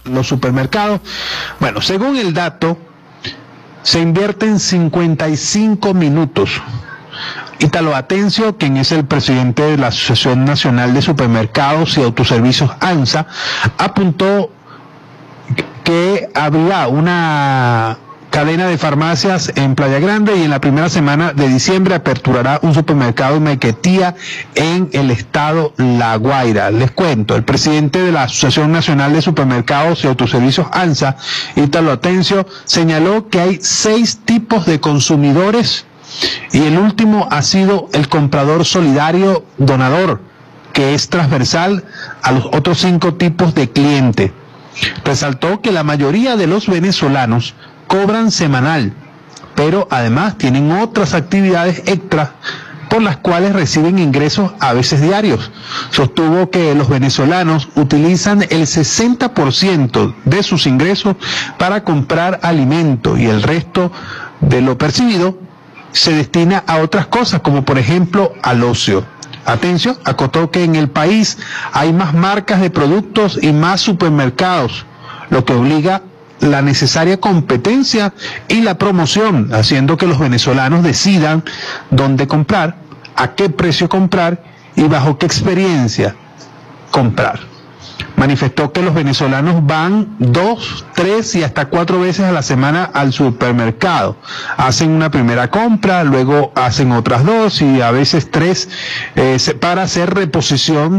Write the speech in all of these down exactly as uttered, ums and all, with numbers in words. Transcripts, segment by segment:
los supermercados. Bueno, según el dato, se invierten cincuenta y cinco minutos. Ítalo Atencio, quien es el presidente de la Asociación Nacional de Supermercados y Autoservicios ANSA, apuntó que habría una cadena de farmacias en Playa Grande y en la primera semana de diciembre aperturará un supermercado en Maiquetía, en el estado La Guaira. Les cuento, el presidente de la Asociación Nacional de Supermercados y Autoservicios ANSA, Ítalo Atencio, señaló que hay seis tipos de consumidores y el último ha sido el comprador solidario donador, que es transversal a los otros cinco tipos de cliente. Resaltó que la mayoría de los venezolanos cobran semanal, pero además tienen otras actividades extras por las cuales reciben ingresos a veces diarios. Sostuvo que los venezolanos utilizan el sesenta por ciento de sus ingresos para comprar alimento y el resto de lo percibido se destina a otras cosas, como por ejemplo al ocio. Atención, acotó que en el país hay más marcas de productos y más supermercados, lo que obliga la necesaria competencia y la promoción, haciendo que los venezolanos decidan dónde comprar, a qué precio comprar y bajo qué experiencia comprar. Manifestó que los venezolanos van dos, tres y hasta cuatro veces a la semana al supermercado. Hacen una primera compra, luego hacen otras dos y a veces tres eh, para hacer reposición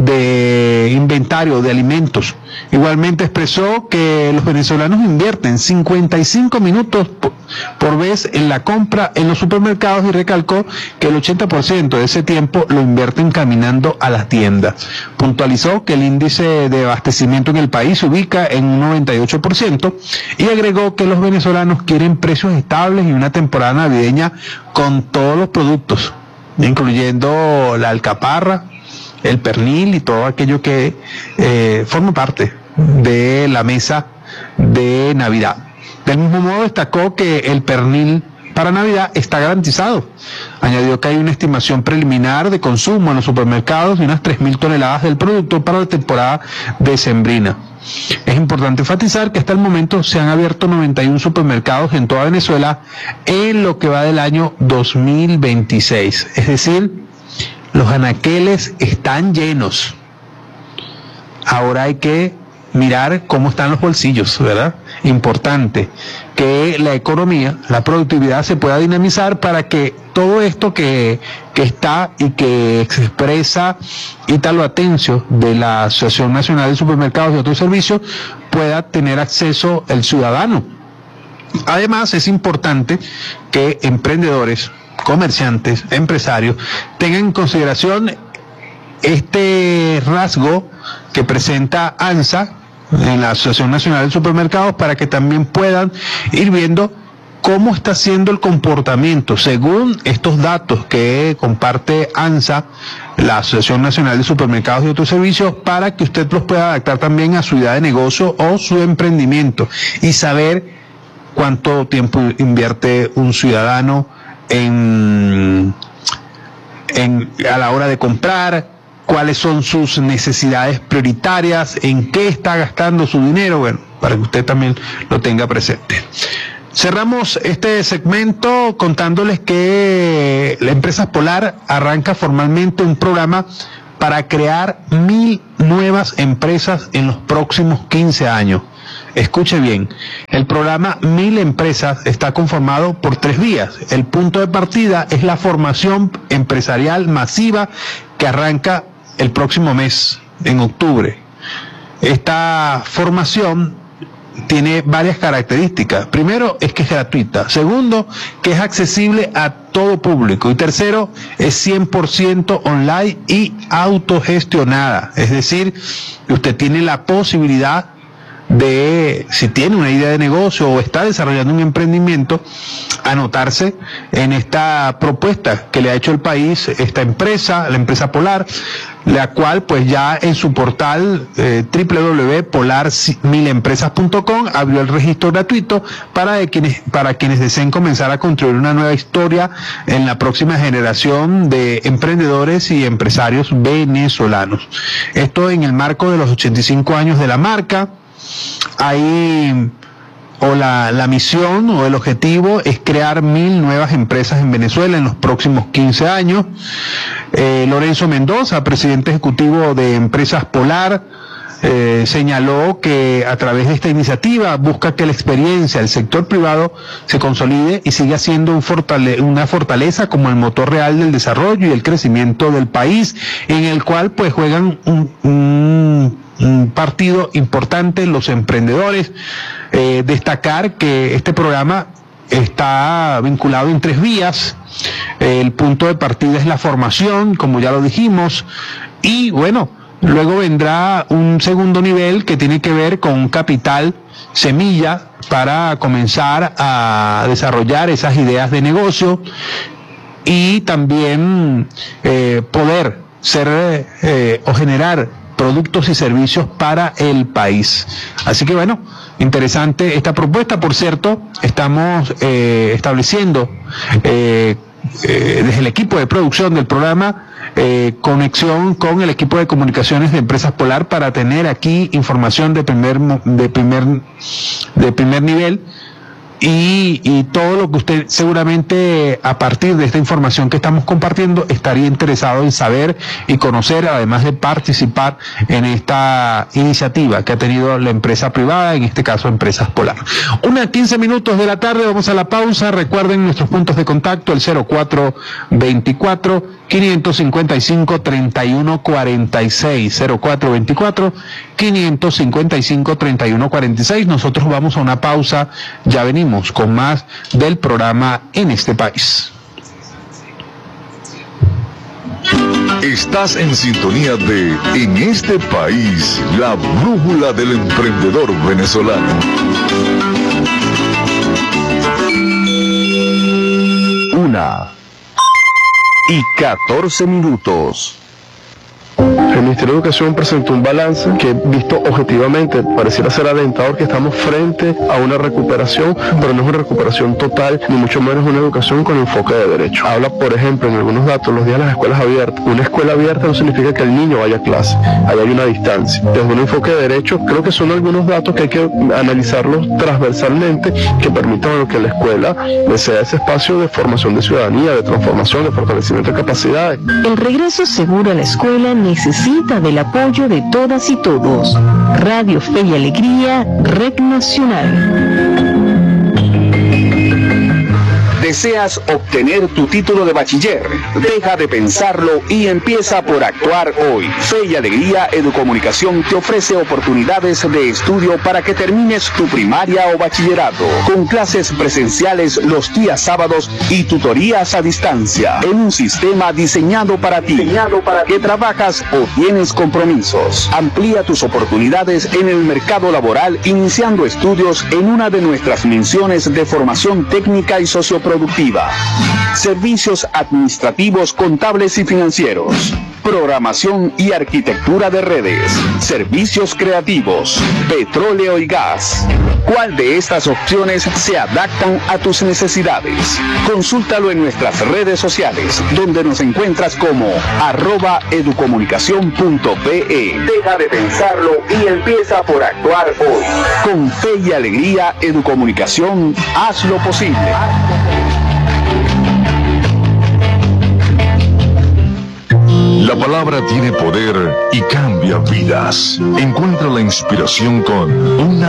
de inventario de alimentos. Igualmente expresó que los venezolanos invierten cincuenta y cinco minutos por, por vez en la compra en los supermercados y recalcó que el ochenta por ciento de ese tiempo lo invierten caminando a las tiendas. Puntualizó que el índice de abastecimiento en el país se ubica en un noventa y ocho por ciento y agregó que los venezolanos quieren precios estables y una temporada navideña con todos los productos, incluyendo la alcaparra, el pernil y todo aquello que eh, forma parte de la mesa de Navidad. Del mismo modo destacó que el pernil para Navidad está garantizado. Añadió que hay una estimación preliminar de consumo en los supermercados de unas tres mil toneladas del producto para la temporada decembrina. Es importante enfatizar que hasta el momento se han abierto noventa y uno supermercados en toda Venezuela en lo que va del año dos mil veintiséis. Es decir, los anaqueles están llenos. Ahora hay que mirar cómo están los bolsillos, ¿verdad? Importante que la economía, la productividad se pueda dinamizar para que todo esto que, que está y que expresa Ítalo Atencio de la Asociación Nacional de Supermercados y otros servicios pueda tener acceso el ciudadano. Además, es importante que emprendedores, comerciantes, empresarios tengan en consideración este rasgo que presenta ANSA en la Asociación Nacional de Supermercados para que también puedan ir viendo cómo está siendo el comportamiento según estos datos que comparte ANSA, la Asociación Nacional de Supermercados y otros servicios, para que usted los pueda adaptar también a su idea de negocio o su emprendimiento y saber cuánto tiempo invierte un ciudadano en, en a la hora de comprar, cuáles son sus necesidades prioritarias, en qué está gastando su dinero, bueno, para que usted también lo tenga presente. Cerramos este segmento contándoles que la empresa Polar arranca formalmente un programa para crear mil nuevas empresas en los próximos quince años. Escuche bien, el programa Mil Empresas está conformado por tres vías. El punto de partida es la formación empresarial masiva que arranca el próximo mes, en octubre. Esta formación tiene varias características. Primero, es que es gratuita. Segundo, que es accesible a todo público. Y tercero, es cien por ciento online y autogestionada. Es decir, usted tiene la posibilidad de, si tiene una idea de negocio o está desarrollando un emprendimiento, anotarse en esta propuesta que le ha hecho el país, esta empresa, la empresa Polar, la cual pues ya en su portal eh, doble u doble u doble u punto polar mil empresas punto com abrió el registro gratuito para quienes, para quienes deseen comenzar a construir una nueva historia en la próxima generación de emprendedores y empresarios venezolanos. Esto en el marco de los ochenta y cinco años de la marca, hay o la, la misión o el objetivo es crear mil nuevas empresas en Venezuela en los próximos quince años. Eh, Lorenzo Mendoza, presidente ejecutivo de Empresas Polar, eh, señaló que a través de esta iniciativa busca que la experiencia del sector privado se consolide y siga siendo un fortale- una fortaleza como el motor real del desarrollo y el crecimiento del país, en el cual pues juegan un, un, un partido importante los emprendedores. Eh, destacar que este programa está vinculado en tres vías. El punto de partida es la formación, como ya lo dijimos, y bueno, luego vendrá un segundo nivel que tiene que ver con un capital semilla para comenzar a desarrollar esas ideas de negocio y también eh, poder ser eh, o generar productos y servicios para el país. Así que bueno, interesante esta propuesta. Por cierto, estamos eh, estableciendo eh, eh, desde el equipo de producción del programa eh, conexión con el equipo de comunicaciones de Empresas Polar para tener aquí información de primer de primer de primer nivel. Y, y todo lo que usted seguramente a partir de esta información que estamos compartiendo estaría interesado en saber y conocer, además de participar en esta iniciativa que ha tenido la empresa privada, en este caso Empresas Polar. Una quince minutos de la tarde, vamos a la pausa. Recuerden nuestros puntos de contacto, el cero cuatro veinticuatro, quinientos cincuenta y cinco, treinta y uno cuarenta y seis, cero cuatro veinticuatro, quinientos cincuenta y cinco, treinta y uno cuarenta y seis. Nosotros vamos a una pausa, ya venimos con más del programa En este País. Estás en sintonía de En este País, la brújula del emprendedor venezolano. Una y catorce minutos. El Ministerio de Educación presentó un balance que, visto objetivamente, pareciera ser alentador, que estamos frente a una recuperación, pero no es una recuperación total, ni mucho menos una educación con enfoque de derecho. Habla, por ejemplo, en algunos datos, los días de las escuelas abiertas. Una escuela abierta no significa que el niño vaya a clase, ahí hay una distancia. Desde un enfoque de derecho, creo que son algunos datos que hay que analizarlos transversalmente, que permitan bueno, que la escuela sea ese espacio de formación de ciudadanía, de transformación, de fortalecimiento de capacidades. El regreso seguro a la escuela necesita del apoyo de todas y todos. Radio Fe y Alegría, Red Nacional. ¿Deseas obtener tu título de bachiller? Deja de pensarlo y empieza por actuar hoy. Fe y Alegría Educomunicación te ofrece oportunidades de estudio para que termines tu primaria o bachillerato, con clases presenciales los días sábados y tutorías a distancia, en un sistema diseñado para ti, diseñado para que trabajas o tienes compromisos. Amplía tus oportunidades en el mercado laboral iniciando estudios en una de nuestras menciones de formación técnica y socioproductiva. Servicios administrativos, contables y financieros. Programación y arquitectura de redes. Servicios creativos. Petróleo y gas. ¿Cuál de estas opciones se adaptan a tus necesidades? Consúltalo en nuestras redes sociales, donde nos encuentras como arroba educomunicación punto pe. Deja de pensarlo y empieza por actuar hoy. Con Fe y Alegría Educomunicación, haz lo posible. La palabra tiene poder y cambia vidas. Encuentra la inspiración con una